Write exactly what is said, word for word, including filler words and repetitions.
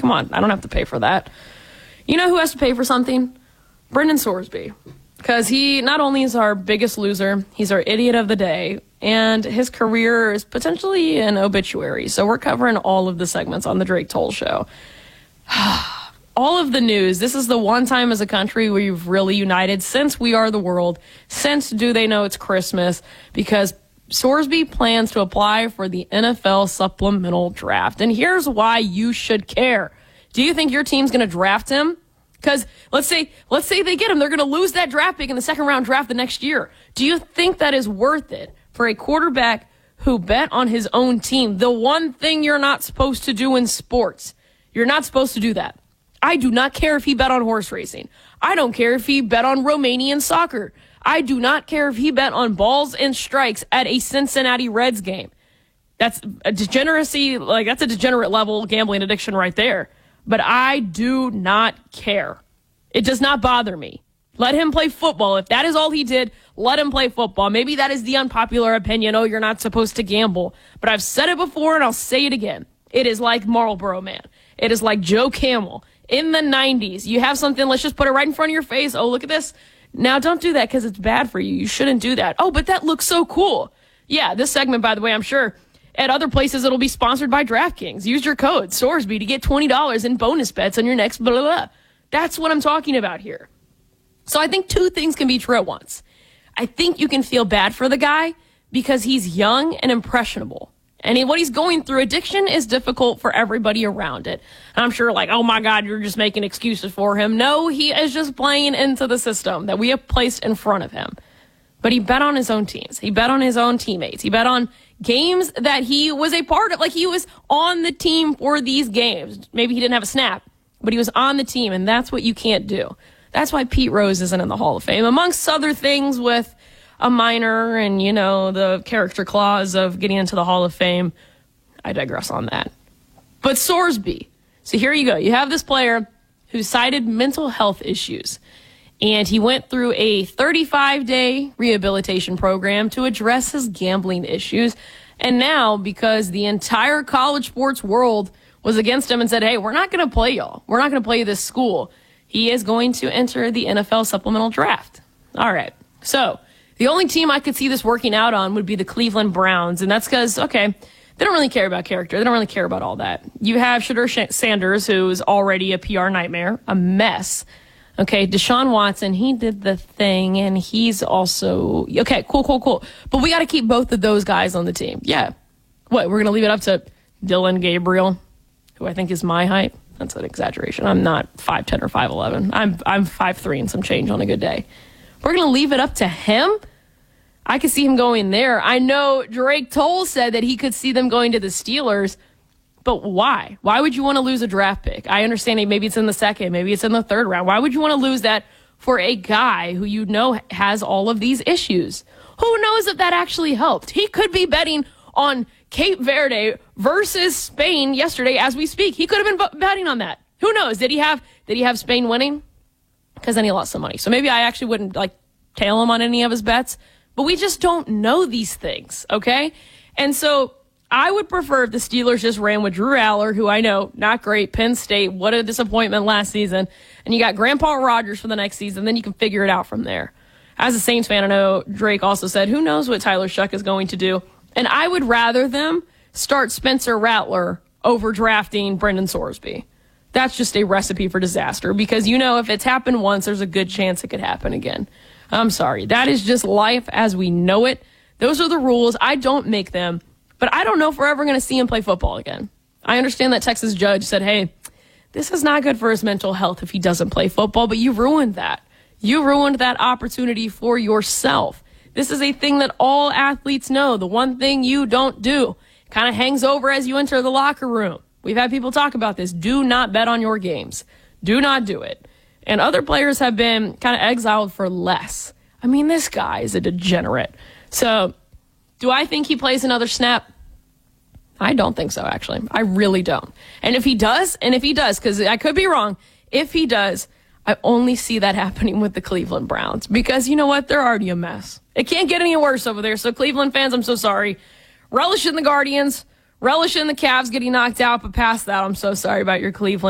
Come on, I don't have to pay for that. You know who has to pay for something? Brendan Sorsby. Because he not only is our biggest loser, he's our idiot of the day, and his career is potentially an obituary. So we're covering all of the segments on the Drake Toll Show. All of the news. This is the one time as a country we've really united since We Are the World, since Do They Know It's Christmas, because Sorsby plans to apply for the N F L supplemental draft. And here's why you should care. Do you think your team's going to draft him? Because let's say let's say they get him. They're going to lose that draft pick in the second round draft the next year. Do you think that is worth it for a quarterback who bet on his own team? The one thing you're not supposed to do in sports. You're not supposed to do that. I do not care if he bet on horse racing. I don't care if he bet on Romanian soccer. I do not care if he bet on balls and strikes at a Cincinnati Reds game. That's a degeneracy, like that's a degenerate level gambling addiction right there. But I do not care. It does not bother me. Let him play football. If that is all he did, let him play football. Maybe that is the unpopular opinion. Oh, you're not supposed to gamble. But I've said it before and I'll say it again. It is like Marlboro Man. It is like Joe Camel. In the nineties, you have something, let's just put it right in front of your face. Oh, look at this. Now, don't do that because it's bad for you. You shouldn't do that. Oh, but that looks so cool. Yeah, this segment, by the way, I'm sure at other places it'll be sponsored by DraftKings. Use your code, Sorsby, to get twenty dollars in bonus bets on your next blah, blah, blah. That's what I'm talking about here. So I think two things can be true at once. I think you can feel bad for the guy because he's young and impressionable. And he, what he's going through, addiction is difficult for everybody around it. And I'm sure like, oh my God, you're just making excuses for him. No, he is just playing into the system that we have placed in front of him. But he bet on his own teams. He bet on his own teammates. He bet on games that he was a part of. Like he was on the team for these games. Maybe he didn't have a snap, but he was on the team. And that's what you can't do. That's why Pete Rose isn't in the Hall of Fame, amongst other things with a minor and, you know, the character clause of getting into the Hall of Fame. I digress on that. But Sorsby. So here you go. You have this player who cited mental health issues. And he went through a thirty-five day rehabilitation program to address his gambling issues. And now, because the entire college sports world was against him and said, hey, we're not going to play y'all. We're not going to play this school. He is going to enter the N F L supplemental draft. All right. So the only team I could see this working out on would be the Cleveland Browns. And that's because, okay, they don't really care about character. They don't really care about all that. You have Shedeur Sanders, who's already a P R nightmare, a mess. Okay, Deshaun Watson, he did the thing, and he's also... Okay, cool, cool, cool. But we got to keep both of those guys on the team. Yeah. What, we're going to leave it up to Dylan Gabriel, who I think is my height? That's an exaggeration. I'm not five ten or five eleven. I'm I'm five three and some change on a good day. We're going to leave it up to him? I could see him going there. I know Drake Toll said that he could see them going to the Steelers, but why? Why would you want to lose a draft pick? I understand maybe it's in the second, maybe it's in the third round. Why would you want to lose that for a guy who you know has all of these issues? Who knows if that actually helped? He could be betting on Cape Verde versus Spain yesterday as we speak. He could have been betting on that. Who knows? Did he have did he have Spain winning? Because then he lost some money. So maybe I actually wouldn't like tail him on any of his bets. But we just don't know these things, okay? And so I would prefer if the Steelers just ran with Drew Aller, who I know, not great, Penn State, what a disappointment last season. And you got Grandpa Rodgers for the next season, then you can figure it out from there. As a Saints fan, I know Drake also said, who knows what Tyler Shuck is going to do. And I would rather them start Spencer Rattler over drafting Brendan Sorsby. That's just a recipe for disaster because, you know, if it's happened once, there's a good chance it could happen again. I'm sorry. That is just life as we know it. Those are the rules. I don't make them, but I don't know if we're ever going to see him play football again. I understand that Texas judge said, hey, this is not good for his mental health if he doesn't play football, but you ruined that. You ruined that opportunity for yourself. This is a thing that all athletes know. The one thing you don't do kind of hangs over as you enter the locker room. We've had people talk about this. Do not bet on your games. Do not do it. And other players have been kind of exiled for less. I mean, this guy is a degenerate. So, do I think he plays another snap? I don't think so, actually. I really don't. And if he does, and if he does, because I could be wrong, if he does, I only see that happening with the Cleveland Browns. Because you know what? They're already a mess. It can't get any worse over there. So, Cleveland fans, I'm so sorry. Relish in the Guardians. Relish in the Cavs getting knocked out. But past that, I'm so sorry about your Cleveland.